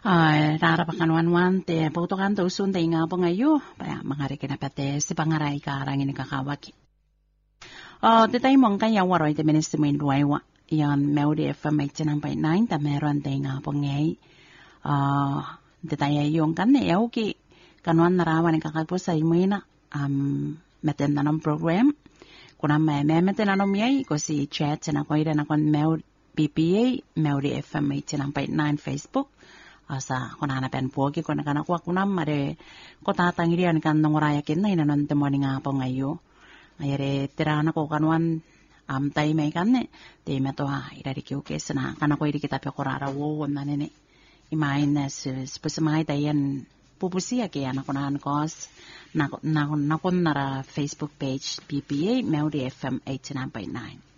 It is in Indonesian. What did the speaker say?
Rarapakan wan te pautokan to usun te nga pangayo pa mangari kinapate si pangaray ka arangin kakawaki. Te tayo mong kaya waroy te minister mo induay wa yan Melody FM 89.9 ta meron te nga pangay. Te tayo yung kan ne yauki kanuan narawan ng kakagpusay mo na meten na ng program. Kuna may meten na ng miyay ko si chat na ko ira na kon PPA Melody FM 89.9 Facebook. Asa kunanapen po ko nakanakuha ko na mare ko tatangirian kan nung rayakin na inanon te mo nga po ngayo ayere tirana ko kanwan tay may kan ne te meto irari kiu kes na kanako iri kita pe korara wo na nene imain na spusmay tayan pupusiya ke ana kunan kos na nara Facebook page PPA Melody FM 89.9